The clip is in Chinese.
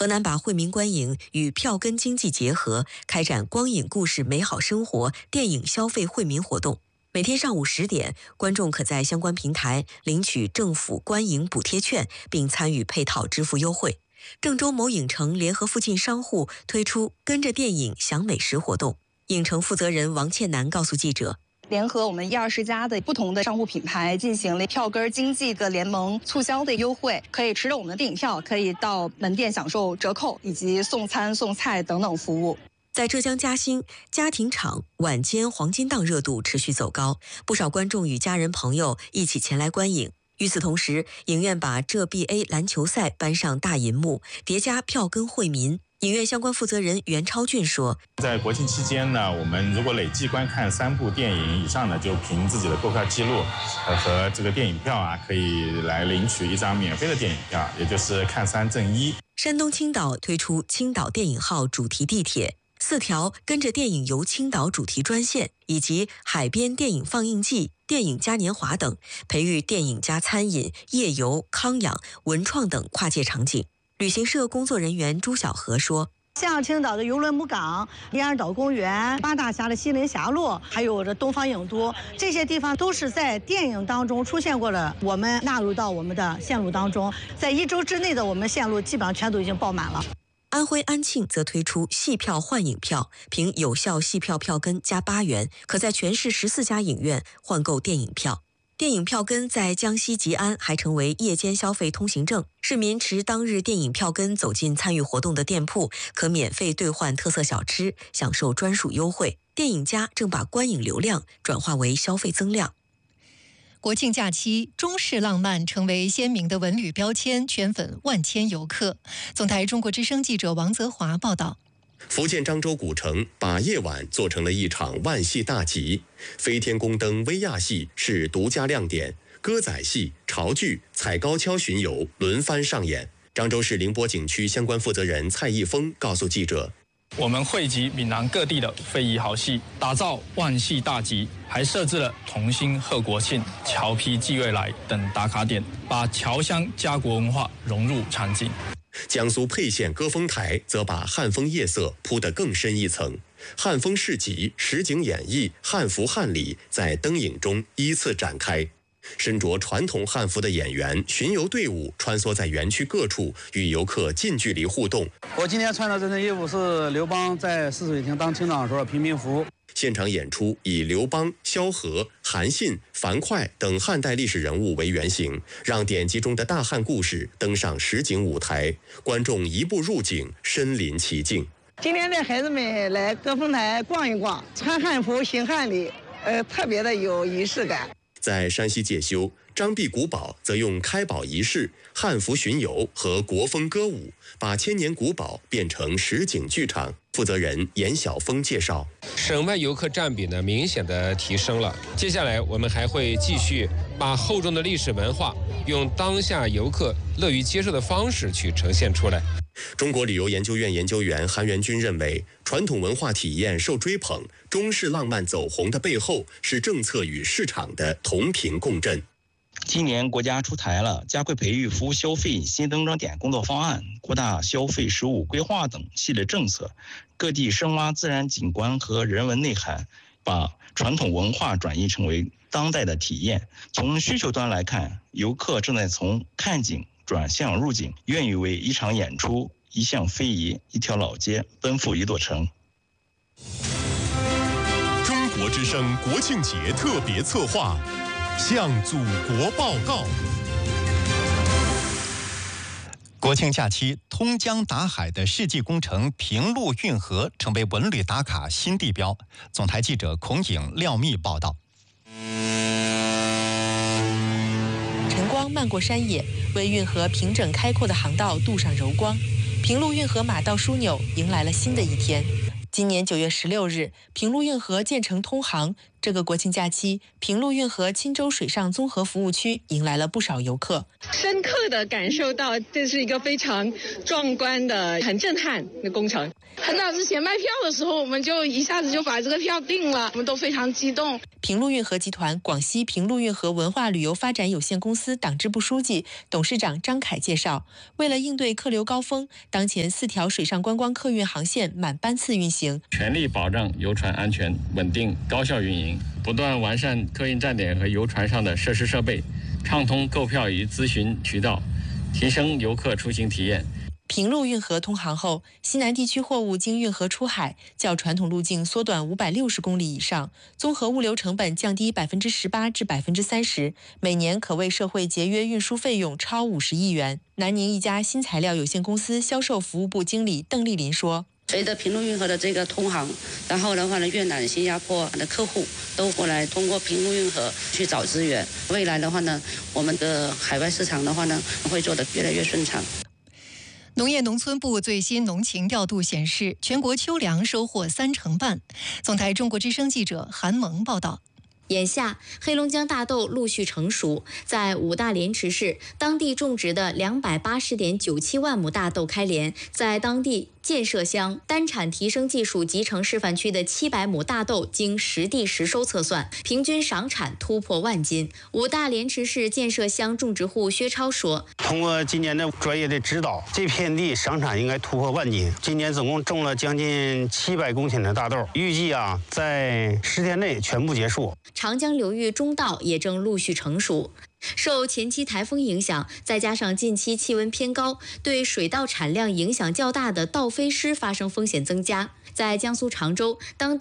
河南把惠民观影与票根经济结合，开展光影故事美好生活电影消费惠民活动。每天上午10点，观众可在相关平台领取政府观影补贴券，并参与配套支付优惠。郑州某影城联合附近商户推出跟着电影享美食活动。影城负责人王倩楠告诉记者， 联合我们120家的不同的商户品牌进行了票根经济的联盟促销的优惠，可以持着我们的电影票，可以到门店享受折扣以及送餐送菜等等服务。 在浙江嘉兴，家庭场晚间黄金档热度持续走高，不少观众与家人朋友一起前来观影。与此同时，影院把浙 BA 篮球赛搬上大银幕，叠加票根惠民。影院相关负责人袁超俊说， 在国庆期间呢，我们如果累计观看3部电影以上呢，就凭自己的购票记录和这个电影票可以来领取1张免费的电影票，也就是看3赠1。 山东青岛推出青岛电影号主题地铁，4条跟着电影游青岛主题专线，以及海边电影放映季、电影嘉年华等，培育电影加餐饮、夜游、康养、文创等跨界场景。旅行社工作人员朱小河说， 像青岛的邮轮母港、连安岛公园、八大峡的西林峡路，还有这东方影都，这些地方都是在电影当中出现过的，我们纳入到我们的线路当中。在1周之内的我们线路基本上全都已经爆满了。 安徽安庆则推出戏票换影票，凭有效戏票票根加8元，可在全市14家影院换购电影票。电影票根在江西吉安还成为夜间消费通行证，市民持当日电影票根走进参与活动的店铺，可免费兑换特色小吃，享受专属优惠。电影家正把观影流量转化为消费增量。 国庆假期，中式浪漫成为鲜明的文旅标签，圈粉万千游客。总台中国之声记者王泽华报道。 福建漳州古城把夜晚做成了一场万戏大集，飞天宫灯威亚戏是独家亮点，歌仔戏、潮剧、踩高跷巡游轮番上演。漳州市宁波景区相关负责人蔡义峰告诉记者， 我们汇集闽南各地的非遗好戏，打造万戏大集，还设置了同心贺国庆、侨批祭未来等打卡点，把侨乡家国文化融入场景。 江苏沛县歌峰台则把汉风夜色铺得更深一层，汉风市集、实景演绎、汉服汉礼在灯影中依次展开。身着传统汉服的演员、巡游队伍穿梭在园区各处，与游客近距离互动。 我今天穿的这身衣服是刘邦在泗水亭当清长的时候平民服。 现场演出以刘邦、萧何、韩信、樊哙等汉代历史人物为原型，让典籍中的大汉故事登上实景舞台，观众一步入景，身临其境。 今天带孩子们来歌峰台逛一逛，穿汉服行汉礼，特别的有仪式感。 在山西介休，张壁古堡则用开堡仪式、汉服巡游和国风歌舞，把千年古堡变成实景剧场。负责人严晓峰介绍， 省外游客占比呢明显的提升了。接下来我们还会继续把厚重的历史文化用当下游客乐于接受的方式去呈现出来。 中国旅游研究院研究员韩元军认为，传统文化体验受追捧，中式浪漫走红的背后是政策与市场的同频共振。 今年国家出台了加快培育服务消费新增长点工作方案、扩大消费实务规划等系列政策，各地深挖自然景观和人文内涵，把传统文化转移成为当代的体验。从需求端来看，游客正在从看景转向入景，愿意为一场演出、一项非遗、一条老街奔赴一座城。 中国之声国庆节特别策划，向祖国报告。国庆假期，通江达海的世纪工程平陆运河成为文旅打卡新地标。总台记者孔颖、廖密报道。 晨光漫过山野，为运河平整开阔的航道镀上柔光。平陆运河马道枢纽迎来了新的一天。今年9月16日，平陆运河建成通航， 这个国庆假期，平陆运河钦州水上综合服务区迎来了不少游客， 深刻地感受到这是一个非常壮观的、很震撼的工程。很早之前卖票的时候，我们就一下子就把这个票定了，我们都非常激动。 平陆运河集团广西平陆运河文化旅游发展有限公司党支部书记、董事长张凯介绍，为了应对客流高峰，当前4条水上观光客运航线满班次运行， 全力保障游船安全、稳定、高效运营，不断完善客运站点和游船上的设施设备，畅通购票与咨询渠道，提升游客出行体验。 平陆运河通航后，西南地区货物经运河出海，较传统路径缩短560公里以上，综合物流成本降低18%至30%，每年可为社会节约运输费用超50亿元。南宁一家新材料有限公司销售服务部经理邓丽林说：“ 随着平陆运河的这个通航，然后的话呢，越南、新加坡的客户都过来通过平陆运河去找资源。未来的话呢，我们的海外市场的话呢，会做得越来越顺畅。” 农业农村部最新农情调度显示，全国秋粮收获3成半。总台中国之声记者韩萌报道。 眼下，黑龙江大豆陆续成熟，在五大连池市，当地种植的280.97万亩大豆开连，在当地建设乡单产提升技术集成示范区的700亩大豆经实地实收测算，平均赏产突破1万斤。五大连池市建设乡种植户薛超说：“ 通过今年的专业的指导，这片地赏产应该突破1万斤。今年总共种了将近700公顷的大豆，预计在10天内全部结束。” 长江流域中稻也正陆续成熟。受前期台风影响，再加上近期气温偏高，对水稻产量影响较大的稻飞虱发生风险增加。在江苏常州，当地